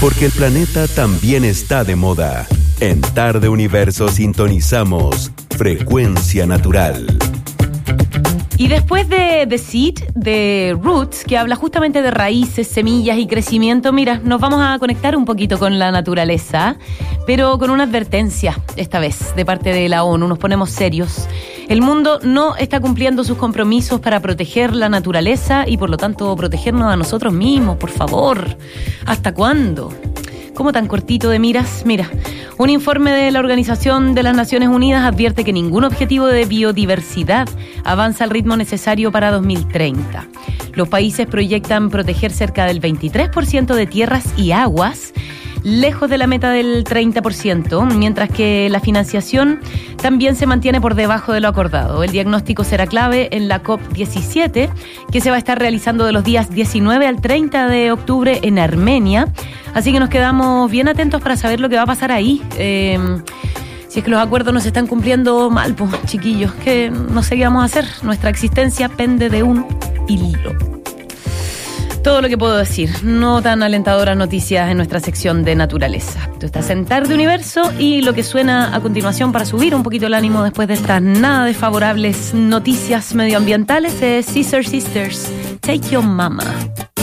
Porque el planeta también está de moda. En Tarde Universo sintonizamos Frecuencia Natural. Y después de The Seed, de Roots, que habla justamente de raíces, semillas y crecimiento, mira, nos vamos a conectar un poquito con la naturaleza, pero con una advertencia, esta vez, de parte de la ONU. Nos ponemos serios. El mundo no está cumpliendo sus compromisos para proteger la naturaleza y, por lo tanto, protegernos a nosotros mismos, por favor. ¿Hasta cuándo? ¿Cómo tan cortito de miras? Mira, un informe de la Organización de las Naciones Unidas advierte que ningún objetivo de biodiversidad avanza al ritmo necesario para 2030. Los países proyectan proteger cerca del 23% de tierras y aguas, lejos de la meta del 30%, mientras que la financiación también se mantiene por debajo de lo acordado. El diagnóstico será clave en la COP17, que se va a estar realizando de los días 19 al 30 de octubre en Armenia. Así que nos quedamos bien atentos para saber lo que va a pasar ahí. Si es que los acuerdos no se están cumpliendo mal, pues, chiquillos, que no sé qué vamos a hacer. Nuestra existencia pende de un hilo. Todo lo que puedo decir. No tan alentadoras noticias en nuestra sección de naturaleza. Tú estás en Tarde Universo y lo que suena a continuación para subir un poquito el ánimo después de estas nada desfavorables noticias medioambientales es Scissor Sisters, Take Your Mama.